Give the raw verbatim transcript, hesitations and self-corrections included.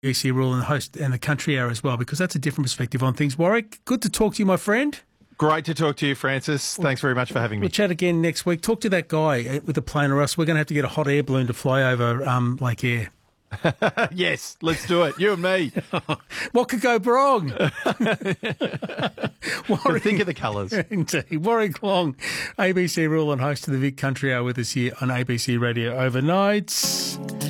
A C Rule and the host and the Country Hour as well, because that's a different perspective on things. Warwick, good to talk to you, my friend. Great to talk to you, Francis. Thanks very much for having me. We'll chat again next week. Talk to that guy with the plane, or else we're going to have to get a hot air balloon to fly over um, Lake Eyre. Yes, let's do it. You and me. What could go wrong? Warwick, think of the colours. Indeed. Warwick Long, A B C Rule and host of the Vic Country Hour with us here on A B C Radio Overnight.